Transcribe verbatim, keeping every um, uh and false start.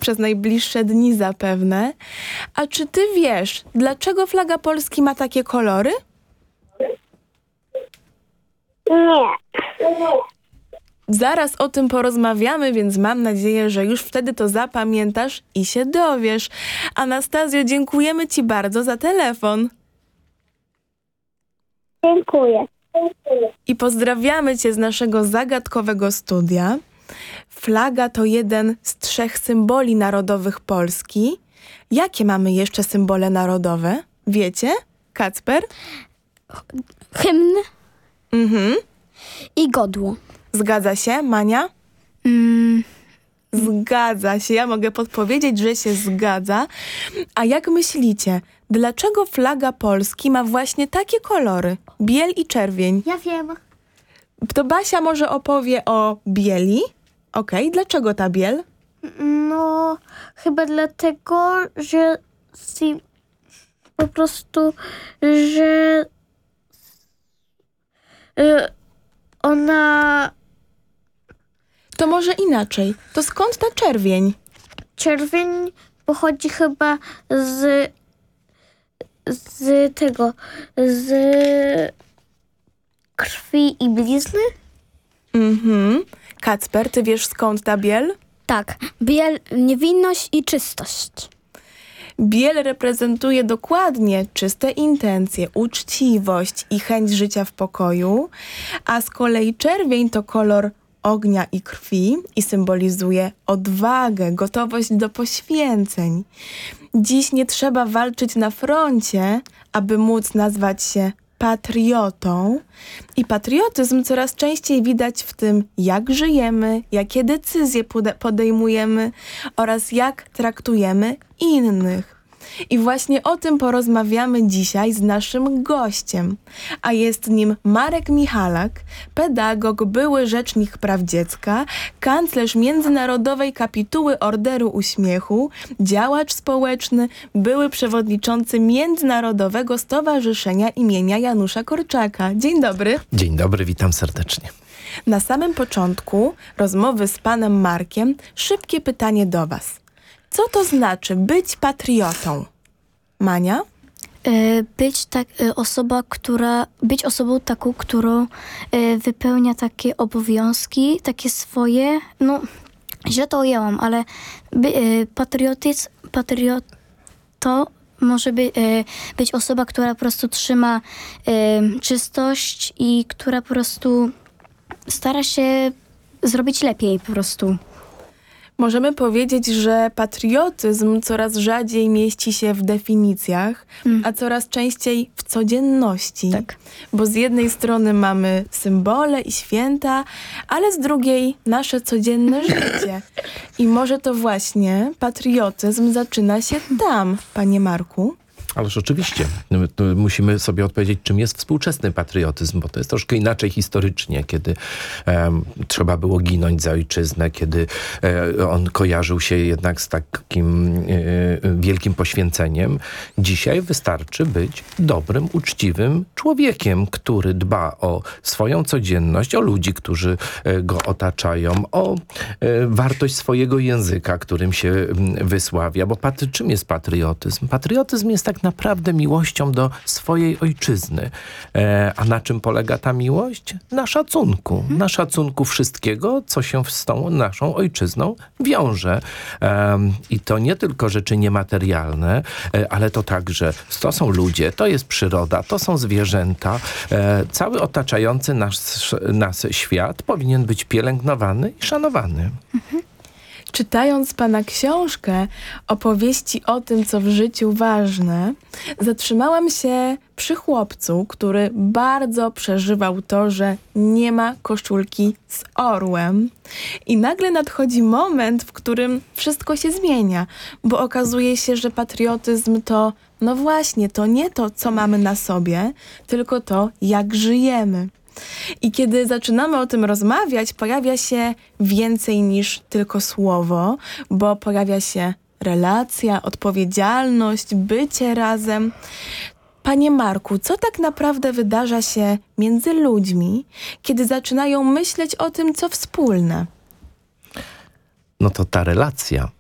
przez najbliższe dni zapewne. A czy ty wiesz, dlaczego flaga Polski ma takie kolory? Nie. Zaraz o tym porozmawiamy, więc mam nadzieję, że już wtedy to zapamiętasz i się dowiesz. Anastazjo, dziękujemy ci bardzo za telefon. Dziękuję. Dziękuję. I pozdrawiamy cię z naszego zagadkowego studia. Flaga to jeden z trzech symboli narodowych Polski. Jakie mamy jeszcze symbole narodowe? Wiecie? Kacper? Hymn Mhm. i godło. Zgadza się, Mania? Mm, Zgadza się, ja mogę podpowiedzieć, że się zgadza. A jak myślicie, dlaczego flaga Polski ma właśnie takie kolory? Biel i czerwień. ja wiem. To Basia może opowie o bieli. Okej, dlaczego ta biel? No, chyba dlatego, że si, po prostu, że y, ona To może inaczej. To skąd ta czerwień? czerwień pochodzi chyba z z tego, z krwi i blizny? Mhm. Kacper, ty wiesz skąd ta biel? Tak, biel, niewinność i czystość. Biel reprezentuje dokładnie czyste intencje, uczciwość i chęć życia w pokoju, a z kolei czerwień to kolor ognia i krwi i symbolizuje odwagę, gotowość do poświęceń. Dziś nie trzeba walczyć na froncie, aby móc nazwać się patriotą. I patriotyzm coraz częściej widać w tym, jak żyjemy, jakie decyzje podejmujemy oraz jak traktujemy innych. I właśnie o tym porozmawiamy dzisiaj z naszym gościem, a jest nim Marek Michalak, pedagog, były rzecznik praw dziecka, kanclerz Międzynarodowej Kapituły Orderu Uśmiechu, działacz społeczny, były przewodniczący Międzynarodowego Stowarzyszenia imienia Janusza Korczaka. Dzień dobry. Dzień dobry, witam serdecznie. Na samym początku rozmowy z panem Markiem szybkie pytanie do was. Co to znaczy być patriotą? Mania? E, Być tak, e, osoba, która, być osobą taką, którą e, wypełnia takie obowiązki, takie swoje, no źle to ujęłam, ale by, e, patriotyzm, patriot to może by, e, być osoba, która po prostu trzyma e, czystość i która po prostu stara się zrobić lepiej po prostu. Możemy powiedzieć, że patriotyzm coraz rzadziej mieści się w definicjach, Mm. a coraz częściej w codzienności. Tak. Bo z jednej strony mamy symbole i święta, ale z drugiej nasze codzienne życie. I może to właśnie patriotyzm zaczyna się tam, panie Marku. Ależ oczywiście. Musimy sobie odpowiedzieć, czym jest współczesny patriotyzm, bo to jest troszkę inaczej historycznie, kiedy um, trzeba było ginąć za ojczyznę, kiedy e, on kojarzył się jednak z takim e, wielkim poświęceniem. Dzisiaj wystarczy być dobrym, uczciwym człowiekiem, który dba o swoją codzienność, o ludzi, którzy e, go otaczają, o e, wartość swojego języka, którym się m, wysławia. Bo patry, czym jest patriotyzm? Patriotyzm jest tak naprawdę miłością do swojej ojczyzny. E, a na czym polega ta miłość? Na szacunku. Hmm. Na szacunku wszystkiego, co się z tą naszą ojczyzną wiąże. E, I to nie tylko rzeczy niematerialne, e, ale to także, to są ludzie, to jest przyroda, to są zwierzęta. E, cały otaczający nas, nas świat powinien być pielęgnowany i szanowany. Mhm. Czytając pana książkę, opowieści o tym, co w życiu ważne, zatrzymałam się przy chłopcu, który bardzo przeżywał to, że nie ma koszulki z orłem. I nagle nadchodzi moment, w którym wszystko się zmienia, bo okazuje się, że patriotyzm to, no właśnie, to nie to, co mamy na sobie, tylko to, jak żyjemy. I kiedy zaczynamy o tym rozmawiać, pojawia się więcej niż tylko słowo, bo pojawia się relacja, odpowiedzialność, bycie razem. Panie Marku, co tak naprawdę wydarza się między ludźmi, kiedy zaczynają myśleć o tym, co wspólne? No to ta relacja